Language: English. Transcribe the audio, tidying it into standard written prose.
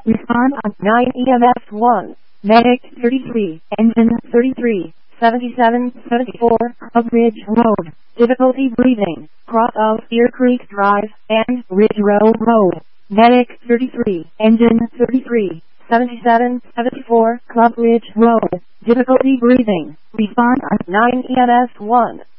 Respond on 9 EMS 1. Medic 33, engine 33, 7774, Club Ridge Road. Difficulty breathing, cross of Deer Creek Drive, and Ridge Road Road. Medic 33, engine 33, 7774, Club Ridge Road. Difficulty breathing. Respond on 9 EMS 1.